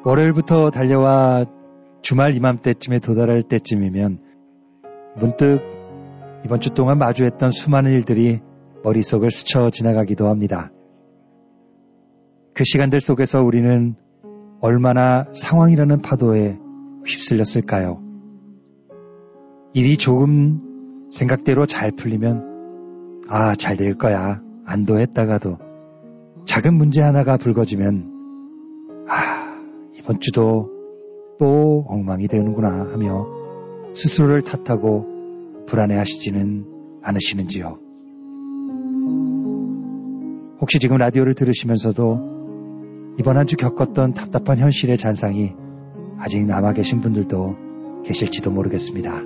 월요일부터 달려와 주말 이맘때쯤에 도달할 때쯤이면 문득 이번 주 동안 마주했던 수많은 일들이 머릿속을 스쳐 지나가기도 합니다. 그 시간들 속에서 우리는 얼마나 상황이라는 파도에 휩쓸렸을까요? 일이 조금 생각대로 잘 풀리면 잘 될 거야 안도했다가도 작은 문제 하나가 불거지면 이번 주도 또 엉망이 되는구나 하며 스스로를 탓하고 불안해하시지는 않으시는지요? 혹시 지금 라디오를 들으시면서도 이번 한 주 겪었던 답답한 현실의 잔상이 아직 남아 계신 분들도 계실지도 모르겠습니다.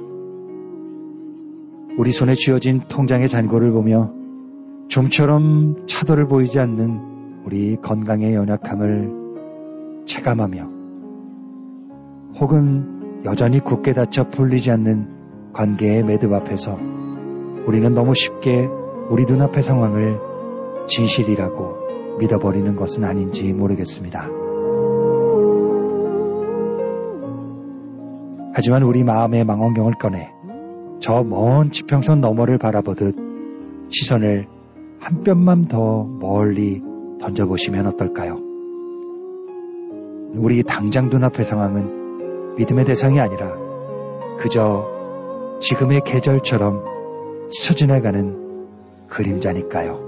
우리 손에 쥐어진 통장의 잔고를 보며 좀처럼 차도를 보이지 않는 우리 건강의 연약함을 체감하며 혹은 여전히 굳게 닫혀 풀리지 않는 관계의 매듭 앞에서 우리는 너무 쉽게 우리 눈앞의 상황을 진실이라고 믿어버리는 것은 아닌지 모르겠습니다. 하지만 우리 마음의 망원경을 꺼내 저 먼 지평선 너머를 바라보듯 시선을 한 뼘만 더 멀리 던져보시면 어떨까요? 우리 당장 눈앞의 상황은 믿음의 대상이 아니라 그저 지금의 계절처럼 스쳐 지나가는 그림자니까요.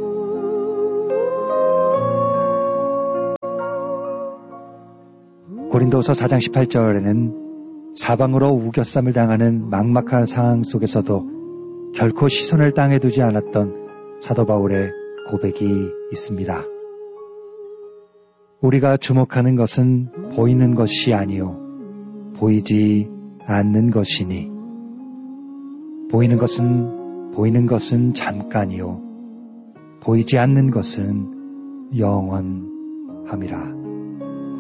고린도서 4장 18절에는 사방으로 우겨쌈을 당하는 막막한 상황 속에서도 결코 시선을 땅에 두지 않았던 사도 바울의 고백이 있습니다. 우리가 주목하는 것은 보이는 것이 아니요 보이지 않는 것이니 보이는 것은 잠깐이요 보이지 않는 것은 영원함이라.